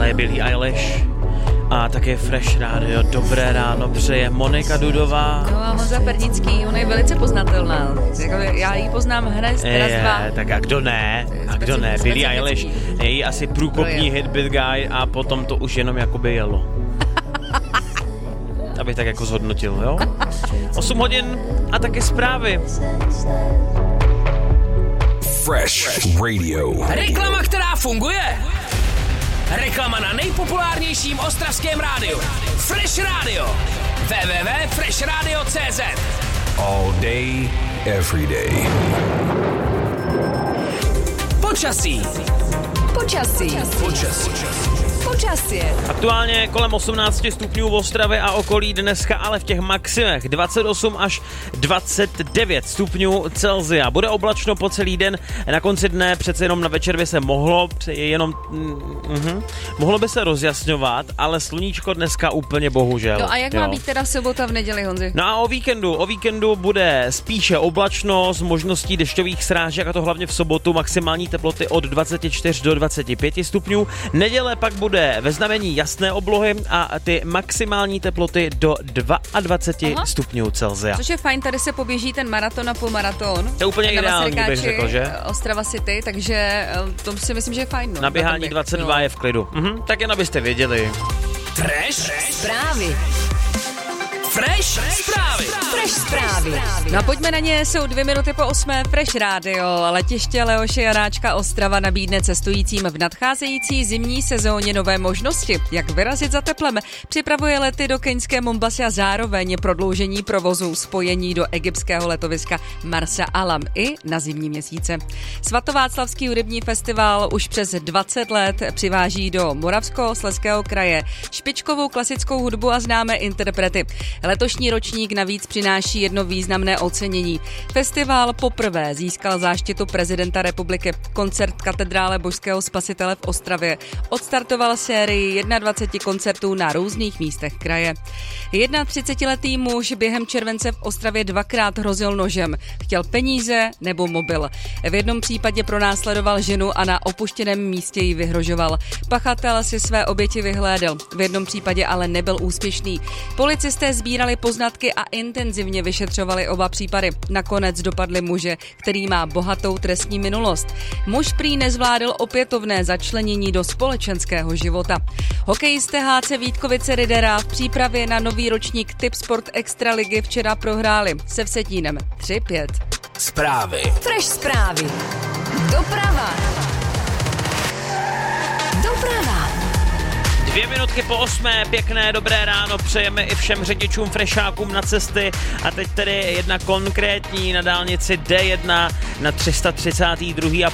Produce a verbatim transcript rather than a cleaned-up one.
Tohle je Billie Eilish a také Fresh Radio. Dobré ráno přeje Monika Dudová. No a Honza Pernický, ona je velice poznatelná. Já ji poznám hned z je, dva. Tak a kdo ne? A kdo ne? Billie Eilish je jí asi průkopní hit Bad Guy a potom to už jenom jakoby jelo. Abych tak jako zhodnotil, jo? osm hodin a taky zprávy. Fresh Radio. Reklama, která funguje. Reklama na nejpopulárnějším ostravském rádiu. Fresh Radio. w w w tečka fresh radio tečka c z. All day, every day. Počasí. Počasí. Počasí. Počasí. Aktuálně kolem osmnáct stupňů v Ostravě a okolí, dneska ale v těch maximech dvacet osm až dvacet devět stupňů Celsia. Bude oblačno po celý den, na konci dne přece jenom na večer by se mohlo jenom mm, mohlo by se rozjasňovat, ale sluníčko dneska úplně bohužel. No a jak jo. má být teda sobota v neděli, Honzi? No a o víkendu, o víkendu bude spíše oblačno s možností dešťových srážek, a to hlavně v sobotu, maximální teploty od dvacet čtyři do dvacet pět stupňů. Neděle pak bude ve znamení jasné oblohy a ty maximální teploty do dvacet dva Aha. stupňů Celsia. Což je fajn, tady se poběží ten maraton a půlmaraton. To je úplně ideální, bych řekl, že? Ostrava City, takže to si myslím, že je fajn. No, na běhání dvacet dva no. je v klidu. Mhm, tak jen abyste věděli. Fresh zprávy. Fresh zprávy. Fresh zprávy. No a pojďme na ně, jsou dvě minuty po osmé. Fresh Radio. Letiště Leoše Janáčka Ostrava nabídne cestujícím v nadcházející zimní sezóně nové možnosti. Jak vyrazit za teplem? Připravuje lety do keňské Mombasy a zároveň prodloužení provozu spojení do egyptského letoviska Marsa Alam i na zimní měsíce. Svatováclavský hudební festival už přes dvacet let přiváží do Moravskoslezského kraje špičkovou klasickou hudbu a známé interprety. Letošní ročník navíc přináší jedno významné ocenění. Festival poprvé získal záštitu prezidenta republiky. Koncert Katedrále Božského spasitele v Ostravě odstartoval sérii dvacet jedna koncertů na různých místech kraje. třicetiletý muž během července v Ostravě dvakrát hrozil nožem. Chtěl peníze nebo mobil. V jednom případě pronásledoval ženu a na opuštěném místě ji vyhrožoval. Pachatel si své oběti vyhlédl. V jednom případě ale nebyl úspěšný. Policisté sbírali poznatky a intenzivně vyšetřovali oba případy. Nakonec dopadli muže, který má bohatou trestní minulost. Muž prý nezvládl opětovné začlenění do společenského života. Hokejisté H C Vítkovice Ridera v přípravě na nový ročník Tip Sport Extraligy včera prohráli se Vsetínem tři pět. Zprávy. Fresh zprávy. Doprava. Doprava. Dvě minutky po osmé, pěkné dobré ráno přejeme i všem řidičům frešákům na cesty a teď tedy jedna konkrétní na dálnici D jedna na tři sta třicet dva a